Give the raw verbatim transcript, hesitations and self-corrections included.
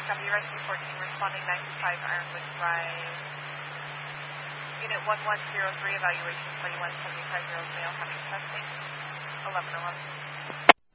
I copy Rescue fourteen, responding ninety-five Ironwood Drive. Unit one one zero three, evaluation forty-one seventy-five year old male having testing. eleven eleven.